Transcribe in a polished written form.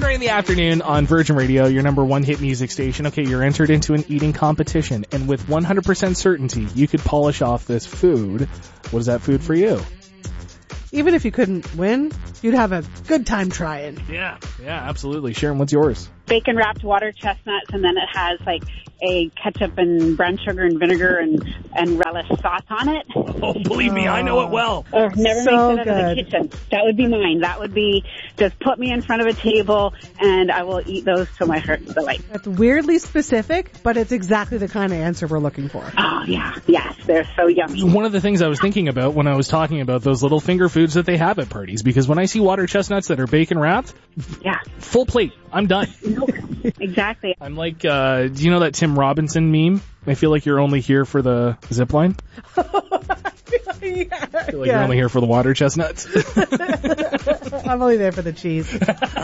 Andre in the afternoon on Virgin Radio, your number one hit music station. Okay, you're entered into an eating competition, and with 100% certainty, you could polish off this food. What is that food for you? Even if you couldn't win, you'd have a good time trying. Yeah, absolutely. Sharon, what's yours? Bacon wrapped water chestnuts, and then it has like a ketchup and brown sugar and vinegar and relish sauce on it. Oh, believe me, I know it well. Oh, never So makes it out of the kitchen. That would be mine. That would be just put me in front of a table, and I will eat those till my heart's delight. That's weirdly specific, but it's exactly the kind of answer we're looking for. Oh, yeah. Yes, they're so yummy. One of the things I was thinking about when I was talking about those little finger foods that they have at parties, because when I see water chestnuts that are bacon wrapped, Yeah. full plate, I'm done. Exactly. I'm like, do you know that Tim Robinson meme? I feel like you're only here for the zip line. I feel like you're only here for the water chestnuts. I'm only there for the cheese.